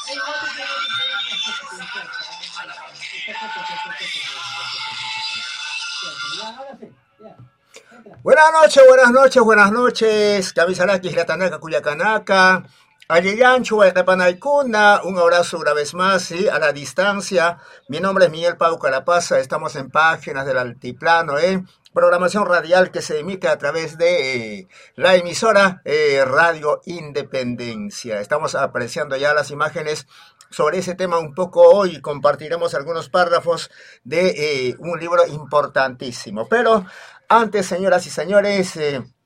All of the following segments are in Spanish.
Buenas noches, buenas noches, buenas noches. Kamisaraki, Hiratanaka, Cuyacanaka. Ayeyanchu, Guayacapanaicuna. Un abrazo una vez más, ¿sí? A la distancia. Mi nombre es Miguel Pau Calapaza. Estamos en Páginas del Altiplano, ¿eh? Programación radial que se emite a través de la emisora Radio Independencia. Estamos apreciando ya las imágenes sobre ese tema un poco hoy. Compartiremos algunos párrafos de un libro importantísimo. Pero antes, señoras y señores,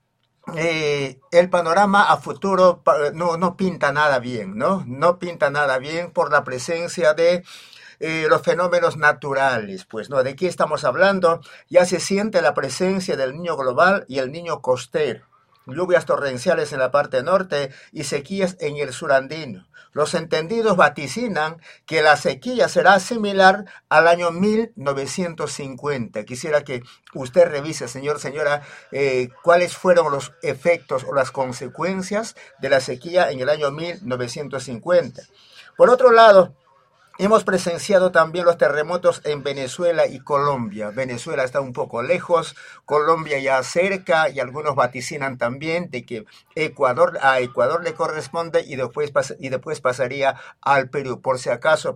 el panorama a futuro no pinta nada bien, ¿no? No pinta nada bien por la presencia de los fenómenos naturales, pues, ¿no? ¿De qué estamos hablando? Ya se siente la presencia del niño global y el niño costero. Lluvias torrenciales en la parte norte y sequías en el sur andino. Los entendidos vaticinan que la sequía será similar al año 1950. Quisiera que usted revise, señora, cuáles fueron los efectos o las consecuencias de la sequía en el año 1950. Por otro lado, hemos presenciado también los terremotos en Venezuela y Colombia. Venezuela está un poco lejos, Colombia ya cerca, y algunos vaticinan también de que a Ecuador le corresponde y después pasaría al Perú. Por si acaso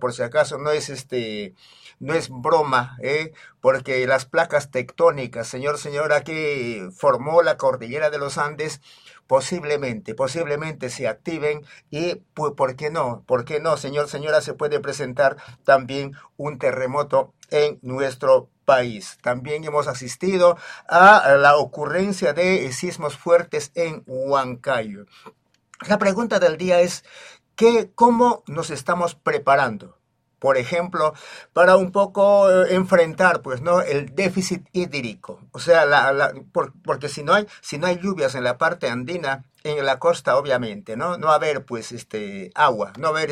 no es broma, porque las placas tectónicas, señora, que formó la cordillera de los Andes, posiblemente se activen y pues, ¿por qué no? Señora, se puede presentar también un terremoto en nuestro país. También hemos asistido a la ocurrencia de sismos fuertes en Huancayo. La pregunta del día es, ¿cómo nos estamos preparando? Por ejemplo, para un poco enfrentar, pues, ¿no?, el déficit hídrico. O sea, porque si no hay lluvias en la parte andina, en la costa, obviamente, ¿no? No va a haber, pues, agua,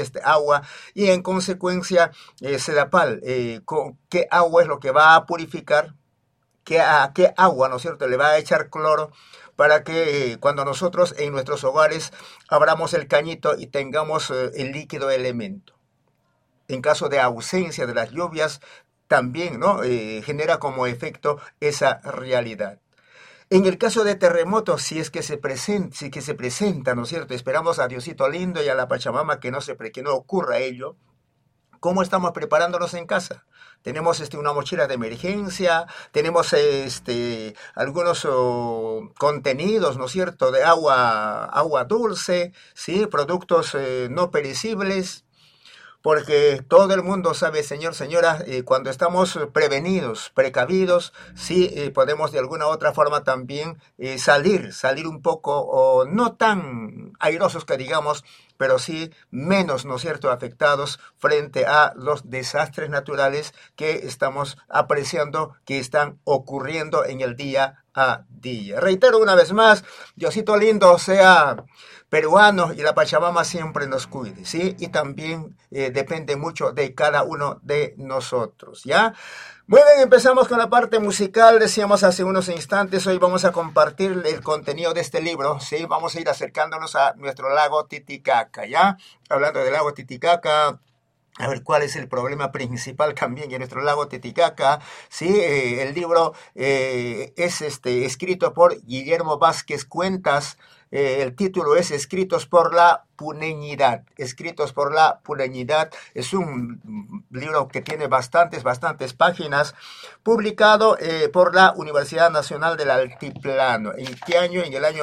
y en consecuencia, Sedapal, ¿qué agua es lo que va a purificar? ¿Qué agua, ¿no es cierto?, le va a echar cloro para que cuando nosotros en nuestros hogares abramos el cañito y tengamos el líquido elemento. En caso de ausencia de las lluvias, también, ¿no?, genera como efecto esa realidad. En el caso de terremotos, si es que se presenta, ¿no es cierto? Esperamos a Diosito lindo y a la Pachamama que no ocurra ello. ¿Cómo estamos preparándonos en casa? Tenemos una mochila de emergencia, tenemos algunos contenidos, ¿no es cierto?, de agua dulce, ¿sí?, productos no perecibles. Porque todo el mundo sabe, señora, cuando estamos prevenidos, precavidos, sí podemos de alguna u otra forma también salir un poco, o no tan airosos que digamos, pero sí menos, ¿no es cierto?, afectados frente a los desastres naturales que estamos apreciando, que están ocurriendo en el día a día. Reitero una vez más, Diosito lindo sea peruanos y la Pachamama siempre nos cuide, ¿sí? Y también depende mucho de cada uno de nosotros, ¿ya? Muy bien, empezamos con la parte musical. Decíamos hace unos instantes, hoy vamos a compartir el contenido de este libro, ¿sí? Vamos a ir acercándonos a nuestro lago Titicaca, ¿ya? Hablando del lago Titicaca, a ver cuál es el problema principal también en nuestro lago Titicaca. Sí, el libro es escrito por Guillermo Vázquez Cuentas. El título es Escritos por la Puneñidad. Escritos por la Puneñidad. Es un libro que tiene bastantes páginas, publicado por la Universidad Nacional del Altiplano. ¿En qué año? En el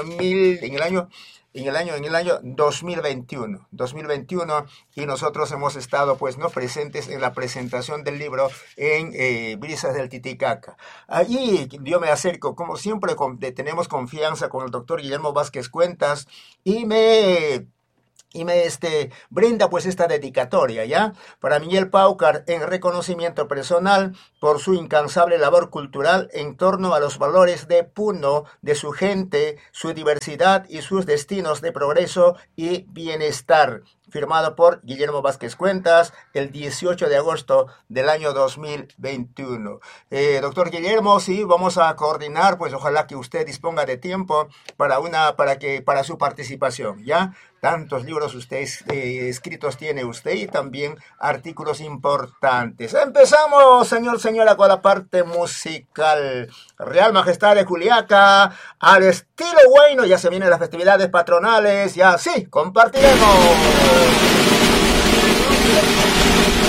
año 2021, y nosotros hemos estado, pues, no presentes en la presentación del libro en Brisas del Titicaca. Allí yo me acerco, como siempre, tenemos confianza con el doctor Guillermo Vázquez Cuentas, y me brinda pues esta dedicatoria, ¿ya? Para Miguel Paucar, en reconocimiento personal por su incansable labor cultural en torno a los valores de Puno, de su gente, su diversidad y sus destinos de progreso y bienestar. firmado por Guillermo Vázquez Cuentas el 18 de agosto del año 2021. Doctor Guillermo, sí, vamos a coordinar, pues ojalá que usted disponga de tiempo para su participación, ¿ya? Tantos libros escritos tiene usted y también artículos importantes. Empezamos, señora, con la parte musical. Real Majestad de Juliaca, al estilo bueno, ya se vienen las festividades patronales, ya sí, compartiremos.